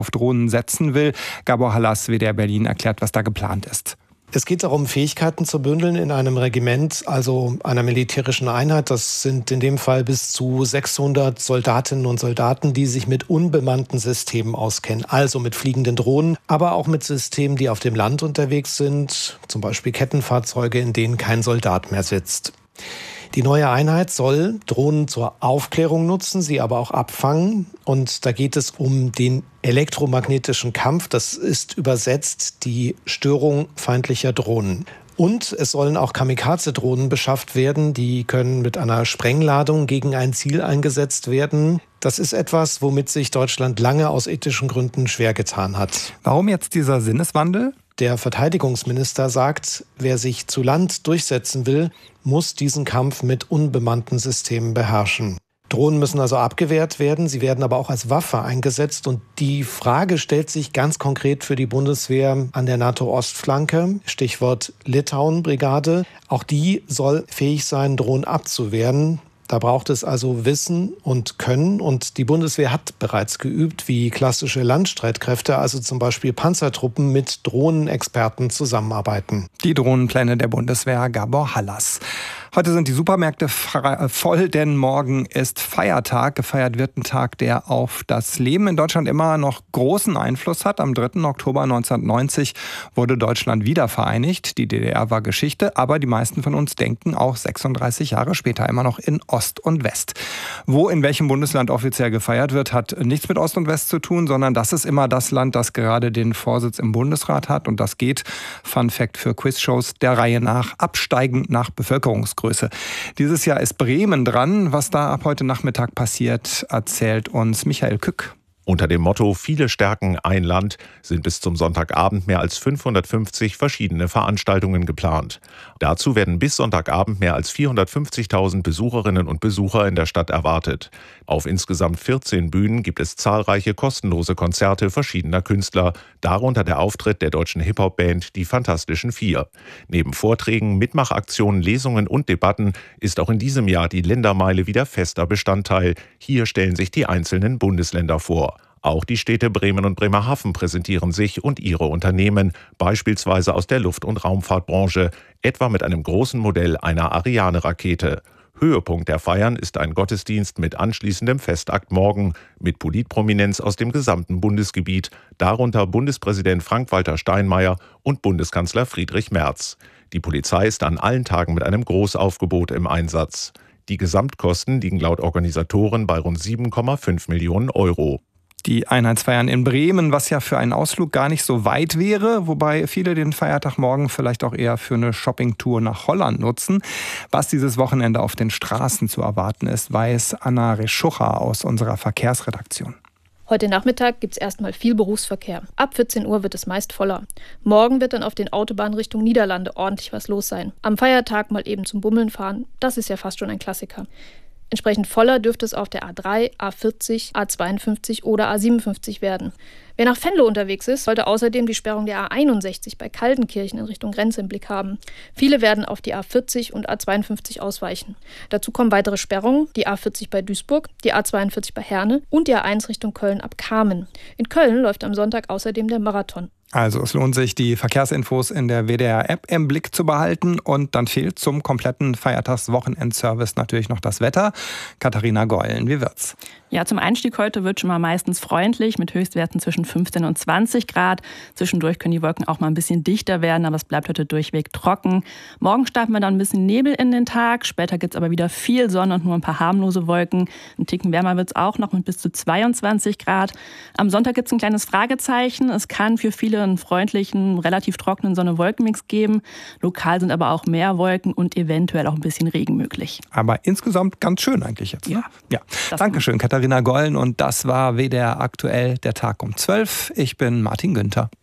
auf Drohnen setzen will. Gabor Hallas, WDR Berlin, erklärt, was da geplant ist. Es geht darum, Fähigkeiten zu bündeln in einem Regiment, also einer militärischen Einheit. Das sind in dem Fall bis zu 600 Soldatinnen und Soldaten, die sich mit unbemannten Systemen auskennen. Also mit fliegenden Drohnen, aber auch mit Systemen, die auf dem Land unterwegs sind. Zum Beispiel Kettenfahrzeuge, in denen kein Soldat mehr sitzt. Die neue Einheit soll Drohnen zur Aufklärung nutzen, sie aber auch abfangen. Und da geht es um den elektromagnetischen Kampf. Das ist übersetzt die Störung feindlicher Drohnen. Und es sollen auch Kamikaze-Drohnen beschafft werden. Die können mit einer Sprengladung gegen ein Ziel eingesetzt werden. Das ist etwas, womit sich Deutschland lange aus ethischen Gründen schwer getan hat. Warum jetzt dieser Sinneswandel? Der Verteidigungsminister sagt, wer sich zu Land durchsetzen will, muss diesen Kampf mit unbemannten Systemen beherrschen. Drohnen müssen also abgewehrt werden, sie werden aber auch als Waffe eingesetzt. Und die Frage stellt sich ganz konkret für die Bundeswehr an der NATO-Ostflanke, Stichwort Litauen-Brigade. Auch die soll fähig sein, Drohnen abzuwehren. Da braucht es also Wissen und Können. Und die Bundeswehr hat bereits geübt, wie klassische Landstreitkräfte, also zum Beispiel Panzertruppen, mit Drohnenexperten zusammenarbeiten. Die Drohnenpläne der Bundeswehr, Gabor Hallas. Heute sind die Supermärkte voll, denn morgen ist Feiertag. Gefeiert wird ein Tag, der auf das Leben in Deutschland immer noch großen Einfluss hat. Am 3. Oktober 1990 wurde Deutschland wieder vereinigt. Die DDR war Geschichte, aber die meisten von uns denken auch 36 Jahre später immer noch in Ost und West. Wo in welchem Bundesland offiziell gefeiert wird, hat nichts mit Ost und West zu tun, sondern das ist immer das Land, das gerade den Vorsitz im Bundesrat hat. Und das geht, Fun Fact für Quizshows, der Reihe nach, absteigend nach Bevölkerungsgröße. Dieses Jahr ist Bremen dran. Was da ab heute Nachmittag passiert, erzählt uns Michael Kück. Unter dem Motto »Viele stärken ein Land« sind bis zum Sonntagabend mehr als 550 verschiedene Veranstaltungen geplant. Dazu werden bis Sonntagabend mehr als 450.000 Besucherinnen und Besucher in der Stadt erwartet. Auf insgesamt 14 Bühnen gibt es zahlreiche kostenlose Konzerte verschiedener Künstler, darunter der Auftritt der deutschen Hip-Hop-Band Die Fantastischen Vier. Neben Vorträgen, Mitmachaktionen, Lesungen und Debatten ist auch in diesem Jahr die Ländermeile wieder fester Bestandteil. Hier stellen sich die einzelnen Bundesländer vor. Auch die Städte Bremen und Bremerhaven präsentieren sich und ihre Unternehmen, beispielsweise aus der Luft- und Raumfahrtbranche, etwa mit einem großen Modell einer Ariane-Rakete. Höhepunkt der Feiern ist ein Gottesdienst mit anschließendem Festakt morgen mit Politprominenz aus dem gesamten Bundesgebiet, darunter Bundespräsident Frank-Walter Steinmeier und Bundeskanzler Friedrich Merz. Die Polizei ist an allen Tagen mit einem Großaufgebot im Einsatz. Die Gesamtkosten liegen laut Organisatoren bei rund 7,5 Millionen Euro. Die Einheitsfeiern in Bremen, was ja für einen Ausflug gar nicht so weit wäre, wobei viele den Feiertag morgen vielleicht auch eher für eine Shoppingtour nach Holland nutzen. Was dieses Wochenende auf den Straßen zu erwarten ist, weiß Anna Reschucha aus unserer Verkehrsredaktion. Heute Nachmittag gibt es erstmal viel Berufsverkehr. Ab 14 Uhr wird es meist voller. Morgen wird dann auf den Autobahnen Richtung Niederlande ordentlich was los sein. Am Feiertag mal eben zum Bummeln fahren, das ist ja fast schon ein Klassiker. Entsprechend voller dürfte es auf der A3, A40, A52 oder A57 werden. Wer nach Venlo unterwegs ist, sollte außerdem die Sperrung der A61 bei Kaltenkirchen in Richtung Grenze im Blick haben. Viele werden auf die A40 und A52 ausweichen. Dazu kommen weitere Sperrungen, die A40 bei Duisburg, die A42 bei Herne und die A1 Richtung Köln ab Kamen. In Köln läuft am Sonntag außerdem der Marathon. Also es lohnt sich, die Verkehrsinfos in der WDR-App im Blick zu behalten. Und dann fehlt zum kompletten Feiertags-Wochenendservice natürlich noch das Wetter. Katharina Geulen, wie wird's? Ja, zum Einstieg heute wird schon mal meistens freundlich mit Höchstwerten zwischen 15 und 20 Grad. Zwischendurch können die Wolken auch mal ein bisschen dichter werden, aber es bleibt heute durchweg trocken. Morgen starten wir dann ein bisschen Nebel in den Tag. Später gibt's aber wieder viel Sonne und nur ein paar harmlose Wolken. Ein Ticken wärmer wird's auch noch mit bis zu 22 Grad. Am Sonntag gibt's ein kleines Fragezeichen. Es kann für viele einen freundlichen, relativ trockenen Sonne-Wolken-Mix geben. Lokal sind aber auch mehr Wolken und eventuell auch ein bisschen Regen möglich. Aber insgesamt ganz schön eigentlich jetzt. Ne? Ja. Dankeschön, Katharina Gollen. Und das war WDR aktuell, der Tag um 12. Ich bin Martin Günther.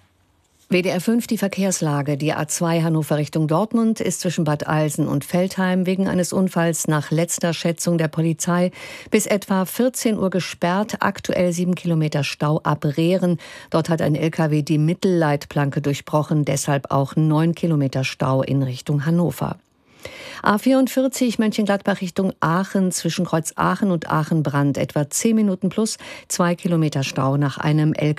WDR 5, die Verkehrslage. Die A2 Hannover Richtung Dortmund ist zwischen Bad Alsen und Veltheim wegen eines Unfalls nach letzter Schätzung der Polizei bis etwa 14 Uhr gesperrt. Aktuell 7 Kilometer Stau ab Rehren. Dort hat ein LKW die Mittelleitplanke durchbrochen, deshalb auch 9 Kilometer Stau in Richtung Hannover. A44 Mönchengladbach Richtung Aachen zwischen Kreuz Aachen und Aachen Brand. Etwa 10 Minuten plus 2 Kilometer Stau nach einem LKW.